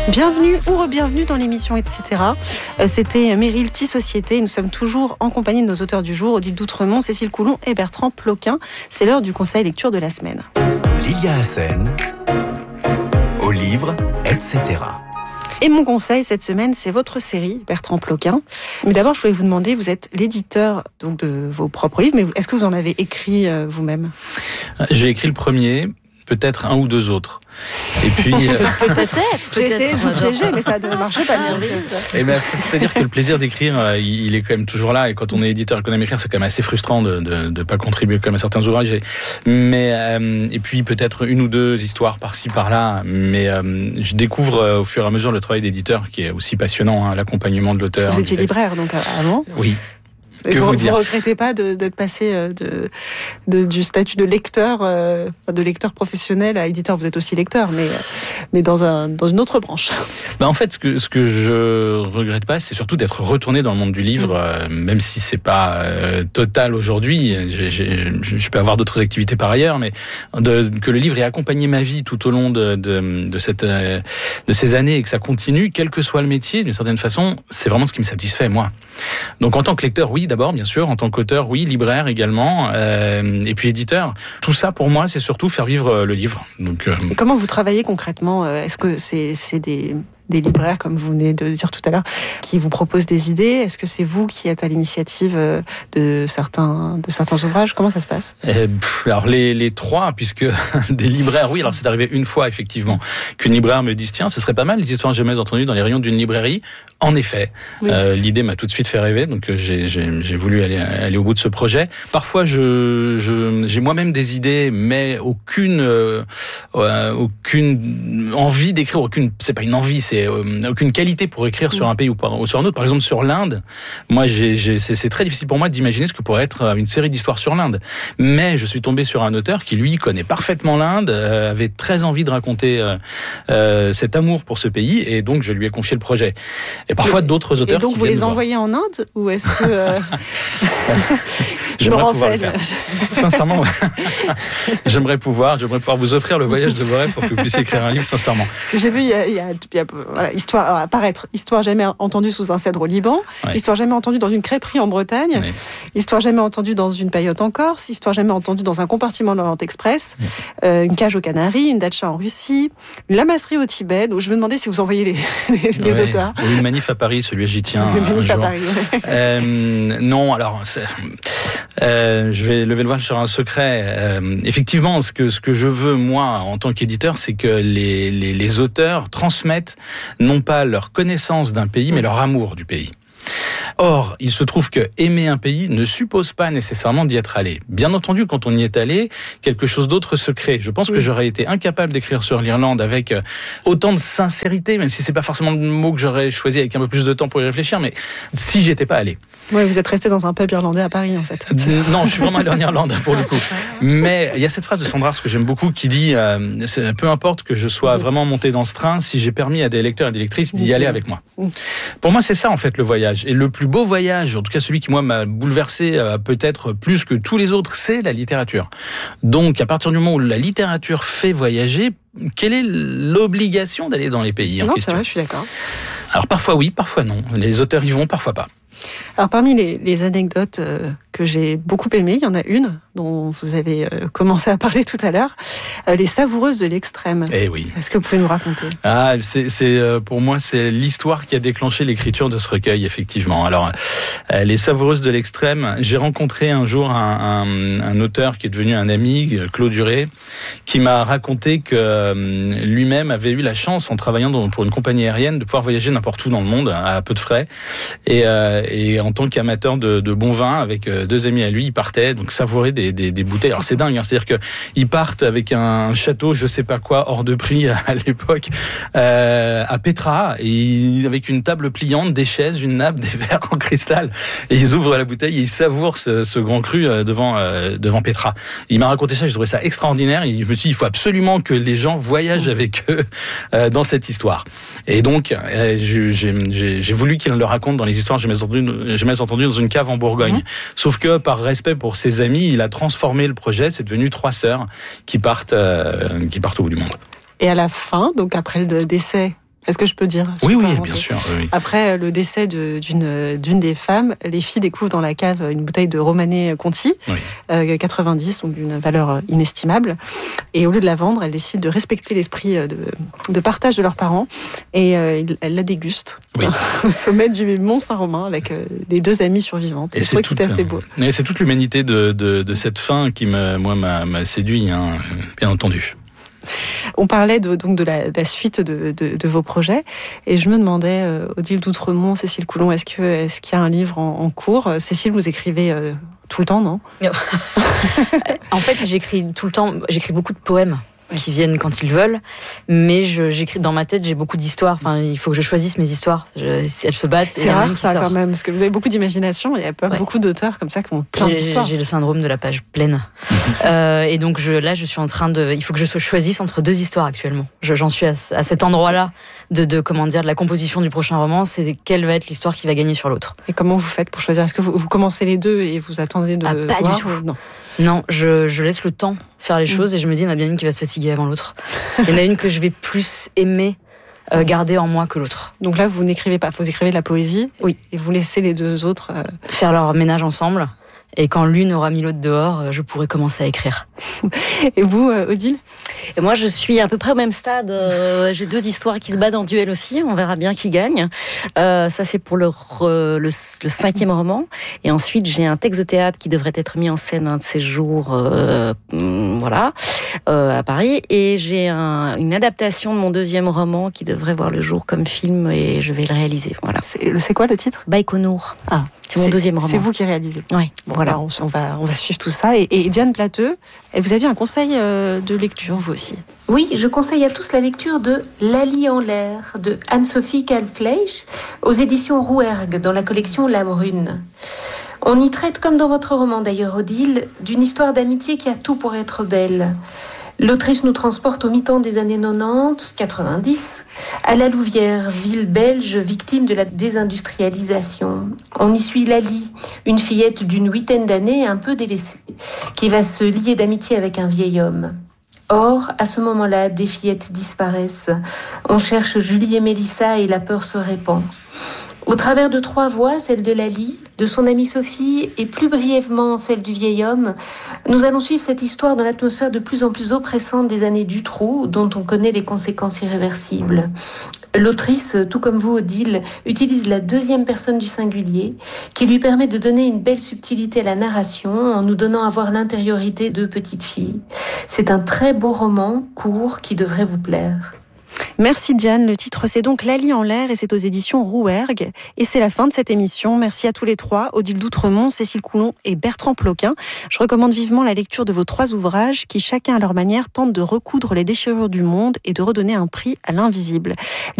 Bienvenue ou re-bienvenue dans l'émission Etc. C'était Merilti Société. Nous sommes toujours en compagnie de nos auteurs du jour, Odile Doutremont, Cécile Coulon et Bertrand Ploquin. C'est l'heure du conseil lecture de la semaine. Lilia Hassen, au livre Etc. Et mon conseil cette semaine, c'est votre série, Bertrand Ploquin. Mais d'abord, je voulais vous demander, vous êtes l'éditeur donc de vos propres livres, mais est-ce que vous en avez écrit vous-même ? J'ai écrit le premier, peut-être un ou deux autres. Et puis peut-être. J'ai essayé de vous piéger, mais ça ne marchait pas bien. C'est-à-dire que le plaisir d'écrire, il est quand même toujours là. Et quand on est éditeur et qu'on aime écrire, c'est quand même assez frustrant de ne pas contribuer comme à certains ouvrages. Mais et puis peut-être une ou deux histoires par-ci par-là. Mais je découvre au fur et à mesure le travail d'éditeur, qui est aussi passionnant, l'accompagnement de l'auteur. Vous étiez libraire donc avant ? Oui. Vous ne regrettez pas d'être passé du statut de lecteur professionnel à éditeur. Vous êtes aussi lecteur, mais dans une autre branche. En fait, ce que je regrette pas, c'est surtout d'être retourné dans le monde du livre, même si c'est pas total aujourd'hui. Je peux avoir d'autres activités par ailleurs, mais que le livre ait accompagné ma vie tout au long de ces années et que ça continue, quel que soit le métier, d'une certaine façon, c'est vraiment ce qui me satisfait, moi. Donc en tant que lecteur, oui, d'abord, bien sûr. En tant qu'auteur, oui. Libraire également. Et puis éditeur. Tout ça, pour moi, c'est surtout faire vivre le livre. Donc, Et comment vous travaillez concrètement ? Est-ce que c'est des libraires, comme vous venez de dire tout à l'heure, qui vous proposent des idées ? Est-ce que c'est vous qui êtes à l'initiative de certains ouvrages ? Comment ça se passe ? Alors les trois, puisque des libraires, oui, alors c'est arrivé une fois, effectivement, qu'une libraire me dise, tiens, ce serait pas mal les histoires jamais entendues dans les rayons d'une librairie. En effet, oui. L'idée m'a tout de suite fait rêver, donc j'ai voulu aller au bout de ce projet. Parfois, j'ai moi-même des idées, mais aucune envie d'écrire, c'est pas une envie, c'est aucune qualité pour écrire sur un pays ou sur un autre. Par exemple, sur l'Inde, moi, c'est très difficile pour moi d'imaginer ce que pourrait être une série d'histoires sur l'Inde. Mais je suis tombé sur un auteur qui, lui, connaît parfaitement l'Inde, avait très envie de raconter cet amour pour ce pays, et donc je lui ai confié le projet. Et parfois d'autres auteurs. Et donc vous les envoyez en Inde, ou est-ce que je me renseigne. Sincèrement, j'aimerais pouvoir vous offrir le voyage de vos rêves pour que vous puissiez écrire un livre, sincèrement. Ce que j'ai vu, il y a voilà, histoire jamais entendue sous un cèdre au Liban, ouais. Histoire jamais entendue dans une crêperie en Bretagne, ouais. Histoire jamais entendue dans une paillote en Corse, histoire jamais entendue dans un compartiment de l'Orient Express, une cage aux Canaries, une datcha en Russie, une lamasserie au Tibet. Donc je me demandais si vous envoyez les auteurs. Ou une manif à Paris, celui j'y tiens. Une manif à Paris. Ouais. Non, alors je vais lever le voile sur un secret. Effectivement, ce que je veux moi en tant qu'éditeur, c'est que les auteurs transmettent non pas leur connaissance d'un pays, mais leur amour du pays. Or, il se trouve que aimer un pays ne suppose pas nécessairement d'y être allé. Bien entendu, quand on y est allé, quelque chose d'autre se crée. Je pense que j'aurais été incapable d'écrire sur l'Irlande avec autant de sincérité, même si c'est pas forcément le mot que j'aurais choisi avec un peu plus de temps pour y réfléchir, mais si j'y étais pas allé. Oui, vous êtes resté dans un pub irlandais à Paris, en fait. Non, je suis vraiment allé en Irlande, pour le coup. Mais il y a cette phrase de Sandra, ce que j'aime beaucoup, qui dit peu importe que je sois vraiment monté dans ce train, si j'ai permis à des lecteurs et des lectrices d'y aller avec moi. Pour moi, c'est ça, en fait, le voyage. Et le plus beau voyage, en tout cas celui qui, moi, m'a bouleversé peut-être plus que tous les autres, c'est la littérature. Donc, à partir du moment où la littérature fait voyager, quelle est l'obligation d'aller dans les pays en question ? Non, c'est vrai, je suis d'accord. Alors, parfois oui, parfois non. Les auteurs y vont, parfois pas. Alors, parmi les anecdotes que j'ai beaucoup aimées, il y en a une dont vous avez commencé à parler tout à l'heure, les savoureuses de l'extrême. Eh oui. Est-ce que vous pouvez nous raconter ? Pour moi, c'est l'histoire qui a déclenché l'écriture de ce recueil, effectivement. Alors, les savoureuses de l'extrême, j'ai rencontré un jour un auteur qui est devenu un ami, Claude Duré, qui m'a raconté que lui-même avait eu la chance, en travaillant pour une compagnie aérienne, de pouvoir voyager n'importe où dans le monde, à peu de frais. Et en tant qu'amateur de bon vin, avec deux amis à lui, il partait donc savourer des bouteilles. Alors c'est dingue, hein, c'est-à-dire que ils partent avec un château, je sais pas quoi, hors de prix à l'époque, à Petra, et avec une table pliante, des chaises, une nappe, des verres en cristal, et ils ouvrent la bouteille et ils savourent ce grand cru devant Petra. Il m'a raconté ça, j'ai trouvé ça extraordinaire. Et je me suis dit, il faut absolument que les gens voyagent avec eux dans cette histoire. Et donc j'ai voulu qu'il le raconte dans les histoires jamais entendues dans une cave en Bourgogne. Sauf que par respect pour ses amis, il a transformé le projet. C'est devenu 3 sœurs qui partent au bout du monde. Et à la fin, donc après le décès Est-ce que je peux dire? Oui, bien sûr. Oui. Après le décès d'une des femmes, les filles découvrent dans la cave une bouteille de Romanée Conti, 90, donc d'une valeur inestimable. Et au lieu de la vendre, elles décident de respecter l'esprit de partage de leurs parents. Et elles la dégustent au sommet du Mont Saint-Romain avec les 2 amies survivantes. Et c'est tout assez beau. Et c'est toute l'humanité de cette fin qui m'a séduit, bien entendu. On parlait donc de la suite de vos projets, et je me demandais, Odile d'Outremont, Cécile Coulon, est-ce qu'il y a un livre en cours? Cécile, vous écrivez tout le temps, non? En fait, j'écris tout le temps. J'écris beaucoup de poèmes qui viennent quand ils veulent, mais j'écris dans ma tête, j'ai beaucoup d'histoires. Enfin, il faut que je choisisse mes histoires. Elles se battent. C'est rare ça quand même, parce que vous avez beaucoup d'imagination. Il y a pas beaucoup d'auteurs comme ça qui ont plein d'histoires. J'ai le syndrome de la page pleine. Et donc là, je suis en train de. Il faut que je choisisse entre 2 histoires actuellement. J'en suis à cet endroit-là de la composition du prochain roman. C'est quelle va être l'histoire qui va gagner sur l'autre. Et comment vous faites pour choisir? Est-ce que vous commencez les 2 et vous attendez de pas voir, du tout. Non, je laisse le temps faire les choses, et je me dis, il y en a bien une qui va se fatiguer avant l'autre. Il y en a une que je vais plus aimer garder en moi que l'autre. Donc là, vous n'écrivez pas, vous écrivez de la poésie, et vous laissez les 2 autres faire leur ménage ensemble. Et quand l'une aura mis l'autre dehors, je pourrai commencer à écrire. Et vous, Odile? Et moi, je suis à peu près au même stade. J'ai 2 histoires qui se battent en duel aussi. On verra bien qui gagne. Ça, c'est pour le 5e roman. Et ensuite, j'ai un texte de théâtre qui devrait être mis en scène un de ces jours, à Paris. Et j'ai une adaptation de mon 2e roman qui devrait voir le jour comme film, et je vais le réaliser. Voilà. C'est quoi le titre? Baïkonour. Ah, c'est mon 2e roman. C'est vous qui réalisez. Oui. Bon, voilà. On va suivre tout ça. Et Diane Plateux, vous aviez un conseil de lecture, vous aussi? Oui, je conseille à tous la lecture de Lali en l'air de Anne-Sophie Kalfleisch aux éditions Rouergue dans la collection La Brune. On y traite, comme dans votre roman d'ailleurs, Odile, d'une histoire d'amitié qui a tout pour être belle. L'autrice nous transporte au mi-temps des années 90, à La Louvière, ville belge victime de la désindustrialisation. On y suit Lali, une fillette d'une 8aine d'années un peu délaissée, qui va se lier d'amitié avec un vieil homme. Or, à ce moment-là, des fillettes disparaissent. On cherche Julie et Mélissa et la peur se répand. Au travers de 3 voix, celle de Lali, de son amie Sophie et plus brièvement celle du vieil homme, nous allons suivre cette histoire dans l'atmosphère de plus en plus oppressante des années Dutroux, dont on connaît les conséquences irréversibles. L'autrice, tout comme vous, Odile, utilise la 2e personne du singulier, qui lui permet de donner une belle subtilité à la narration en nous donnant à voir l'intériorité de petites filles. C'est un très beau roman, court, qui devrait vous plaire. Merci Diane, le titre c'est donc Lali en l'air et c'est aux éditions Rouergue. Et c'est la fin de cette émission. Merci à tous les 3, Odile d'Outremont, Cécile Coulon et Bertrand Ploquin. Je recommande vivement la lecture de vos 3 ouvrages qui, chacun à leur manière, tentent de recoudre les déchirures du monde et de redonner un prix à l'invisible.